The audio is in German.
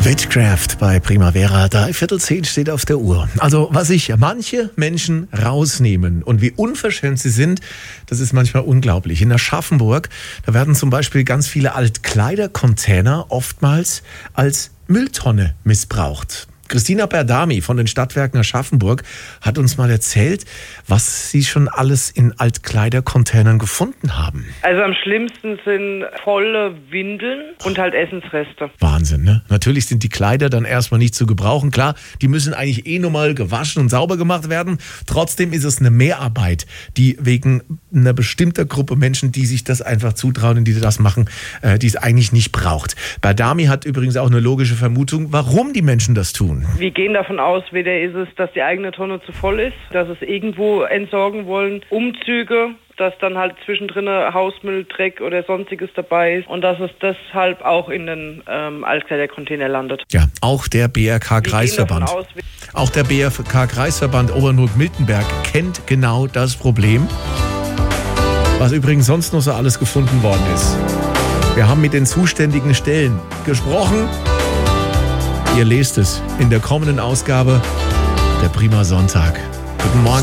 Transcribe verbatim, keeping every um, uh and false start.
Witchcraft bei Primavera, drei Viertel zehn steht auf der Uhr. Also was sich manche Menschen rausnehmen und wie unverschämt sie sind, das ist manchmal unglaublich. In Aschaffenburg, da werden zum Beispiel ganz viele Altkleidercontainer oftmals als Mülltonne missbraucht. Christina Berdami von den Stadtwerken Aschaffenburg hat uns mal erzählt, was sie schon alles in Altkleidercontainern gefunden haben. Also am schlimmsten sind volle Windeln und halt Essensreste. Wahnsinn, ne? Natürlich sind die Kleider dann erstmal nicht zu gebrauchen. Klar, die müssen eigentlich eh nochmal gewaschen und sauber gemacht werden. Trotzdem ist es eine Mehrarbeit, die wegen einer bestimmten Gruppe Menschen, die sich das einfach zutrauen und die das machen, äh, die es eigentlich nicht braucht. Berdami hat übrigens auch eine logische Vermutung, warum die Menschen das tun. Wir gehen davon aus, weder ist es, dass die eigene Tonne zu voll ist, dass es irgendwo entsorgen wollen, Umzüge, dass dann halt zwischendrin Hausmüll, Dreck oder sonstiges dabei ist und dass es deshalb auch in den ähm, Altkleidercontainer landet. Ja, auch der B R K-Kreisverband. Auch der B R K-Kreisverband Obernburg-Miltenberg kennt genau das Problem, was übrigens sonst noch so alles gefunden worden ist. Wir haben mit den zuständigen Stellen gesprochen. Ihr lest es in der kommenden Ausgabe der Prima Sonntag. Guten Morgen.